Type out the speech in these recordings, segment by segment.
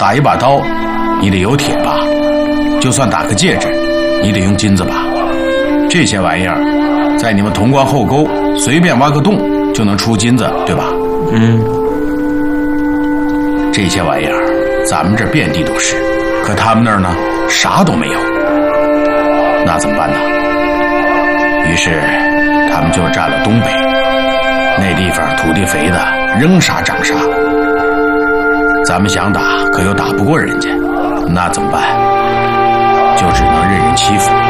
打一把刀，你得有铁把；就算打个戒指，你得用金子把。这些玩意儿，在你们潼关后沟随便挖个洞就能出金子，对吧？这些玩意儿，咱们这儿遍地都是，可他们那儿呢，啥都没有。那怎么办呢？于是他们就占了东北，那地方土地肥的，扔啥长啥。咱们想打，可又打不过人家，那怎么办？就只能任人欺负。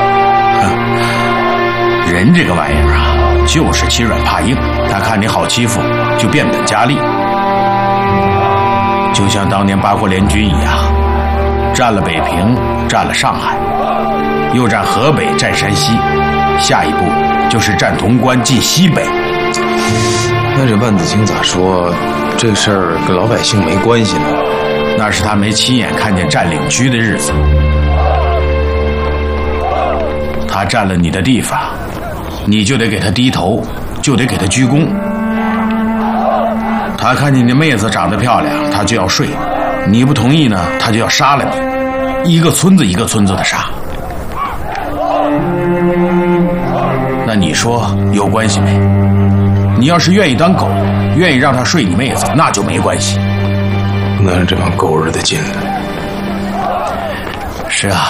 人这个玩意儿啊，就是欺软怕硬，他看你好欺负，就变本加厉。就像当年八国联军一样，占了北平，占了上海，又占河北，占山西，下一步就是占潼关，进西北。 那这万子清咋说这事儿跟老百姓没关系呢？ 那是他没亲眼看见占领区的日子。他占了你的地方，你就得给他低头，就得给他鞠躬。他看见你妹子长得漂亮，他就要睡，你不同意呢，他就要杀了你，一个村子一个村子的杀。那你说有关系没？你要是愿意当狗，愿意让他睡你妹子，那就没关系。 那是这帮狗日的劲。 是啊，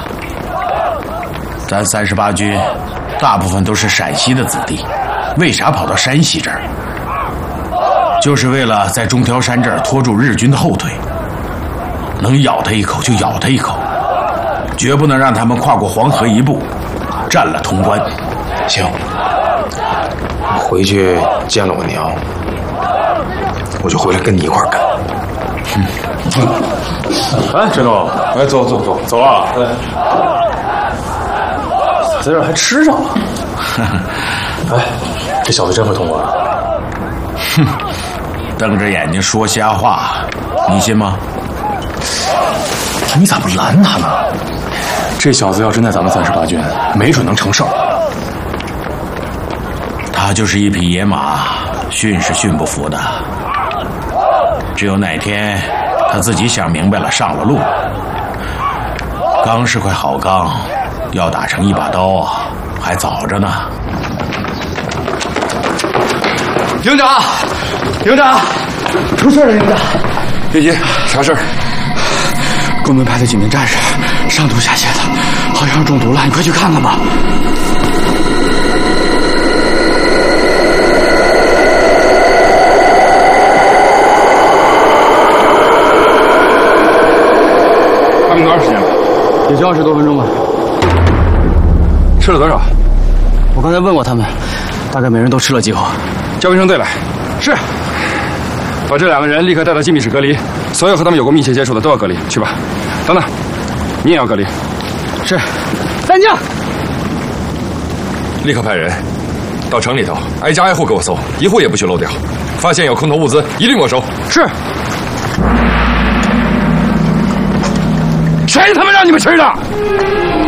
咱38军大部分都是陕西的子弟，为啥跑到山西这儿？就是为了在中条山这儿拖住日军的后腿，能咬他一口就咬他一口，绝不能让他们跨过黄河一步，占了潼关。 行，我回去见了我娘，我就回来跟你一块儿干。 哎，陈总，哎，走了。在这儿还吃上了。哎，这小子真会通关。 哼，瞪着眼睛说瞎话，你信吗？ 你咋不拦他呢？这小子要真在咱们38军，没准能成事儿。 他就是一匹野马，训是训不服的。只有哪天他自己想明白了，上了路，钢是块好钢，要打成一把刀啊，还早着呢。 营长，出事了，营长！别急，啥事儿？公门派的几名战士上吐下泻的，好像中毒了，你快去看看吧。 他们多长时间了？ 也就20多分钟吧。 吃了多少？ 我刚才问过他们，大概每人都吃了几口。 叫卫生队来。是。把这2个人立刻带到禁闭室隔离，所有和他们有过密切接触的都要隔离。去吧。等等，你也要隔离。 是。三将。 立刻派人到城里头，挨家挨户给我搜，一户也不许漏掉。发现有空投物资，一律没收。 是。 谁他妈让你们吃的？